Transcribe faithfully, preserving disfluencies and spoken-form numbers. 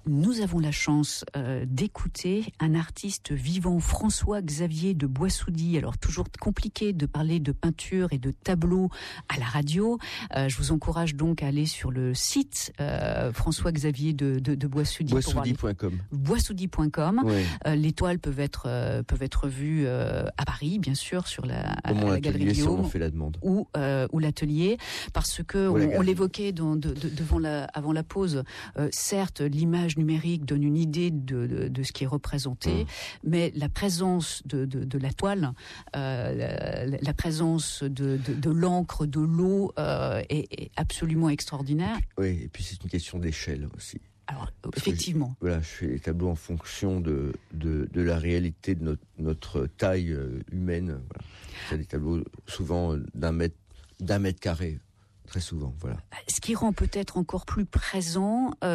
Nous avons la chance euh, d'écouter un artiste vivant, François-Xavier de Boissoudy. Alors toujours compliqué de parler de peinture et de tableau à la radio. Euh, je vous encourage donc à aller sur le site euh, François-Xavier de, de, de Boissoudy. Boissoudy point com. Boissoudy point com. Oui. Euh, les toiles peuvent être euh, peuvent être vues euh, à Paris, bien sûr, sur la, à, à la Galerie Guillaume, si on en fait la demande. ou euh, ou l'atelier, parce que on, on l'évoquait dans, de, de, devant la avant la pause. Euh, certes, l'image numérique donne une idée de, de, de ce qui est représenté, mmh. mais la présence de, de, de la toile, euh, la, la présence de, de, de l'encre, de l'eau euh, est, est absolument extraordinaire. Oui, et puis c'est une question d'échelle aussi. Alors, Parce effectivement. Je, voilà, je fais les tableaux en fonction de, de, de la réalité de notre, notre taille humaine. Voilà. C'est des tableaux souvent d'un mètre, d'un mètre carré, très souvent. Voilà. Ce qui rend peut-être encore plus présent. Euh,